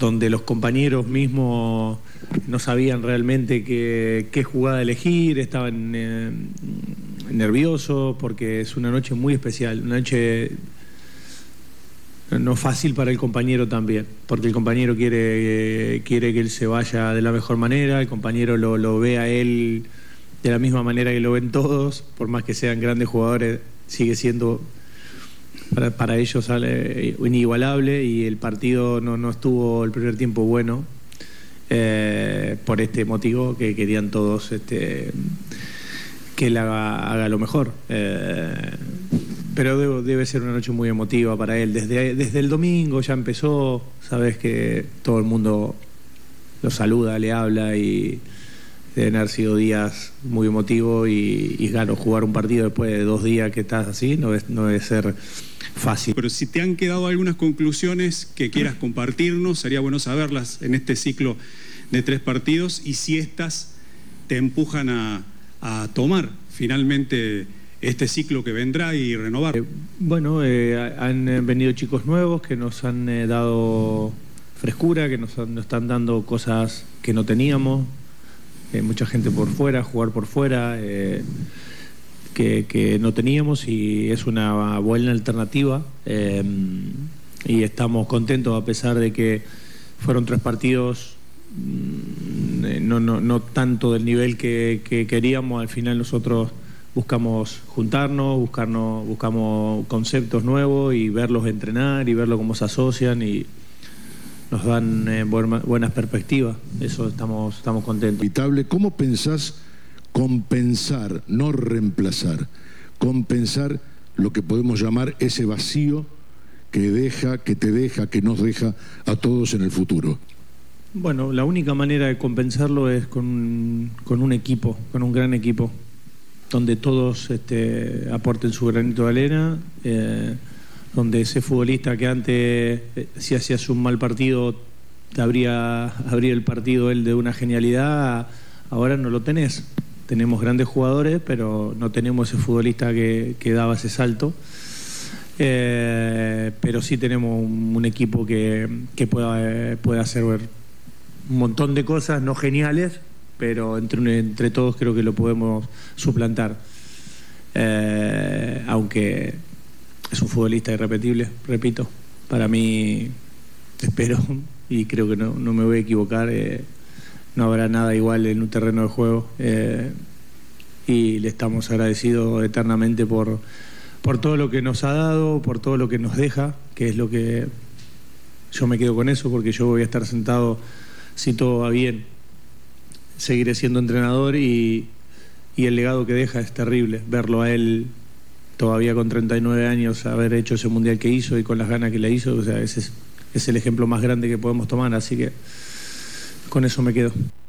donde los compañeros mismos no sabían realmente qué jugada elegir, estaban nerviosos, porque es una noche muy especial, una noche no fácil para el compañero también, porque el compañero quiere que él se vaya de la mejor manera, el compañero lo ve a él de la misma manera que lo ven todos, por más que sean grandes jugadores, sigue siendo para ellos inigualable, y el partido no estuvo el primer tiempo bueno, por este motivo, que querían todos que él haga lo mejor. Pero debe ser una noche muy emotiva para él. Desde el domingo ya empezó, sabes que todo el mundo lo saluda, le habla, y deben haber sido días muy emotivos, y claro, jugar un partido después de 2 días que estás así no debe ser fácil. Pero si te han quedado algunas conclusiones que quieras compartirnos, sería bueno saberlas en este ciclo de 3 partidos, y si estas te empujan a tomar finalmente este ciclo que vendrá y renovar. Bueno, han venido chicos nuevos que nos han dado frescura, que nos están dando cosas que no teníamos, mucha gente por fuera, jugar por fuera, que no teníamos, y es una buena alternativa, y estamos contentos a pesar de que fueron 3 partidos no tanto del nivel que queríamos. Al final nosotros buscamos juntarnos, buscamos conceptos nuevos y verlos entrenar y verlo cómo se asocian, y nos dan buenas perspectivas. Eso estamos contentos. ¿Cómo pensás compensar, no reemplazar, compensar lo que podemos llamar ese vacío que nos deja a todos en el futuro? Bueno, la única manera de compensarlo es con un equipo, con un gran equipo, donde todos aporten su granito de arena, donde ese futbolista que antes, si hacías un mal partido, te abría el partido él de una genialidad, ahora no lo tenés. Tenemos grandes jugadores, pero no tenemos ese futbolista que daba ese salto. Pero sí tenemos un equipo que puede hacer un montón de cosas no geniales, pero entre todos creo que lo podemos suplantar. Aunque es un futbolista irrepetible, repito. Para mí, espero, y creo que no me voy a equivocar, no habrá nada igual en un terreno de juego, y le estamos agradecidos eternamente por todo lo que nos ha dado, por todo lo que nos deja, que es lo que yo me quedo con eso, porque yo voy a estar sentado, si todo va bien, seguiré siendo entrenador, y el legado que deja es terrible, verlo a él todavía con 39 años, haber hecho ese mundial que hizo y con las ganas que le hizo. O sea, ese es el ejemplo más grande que podemos tomar, así que con eso me quedo.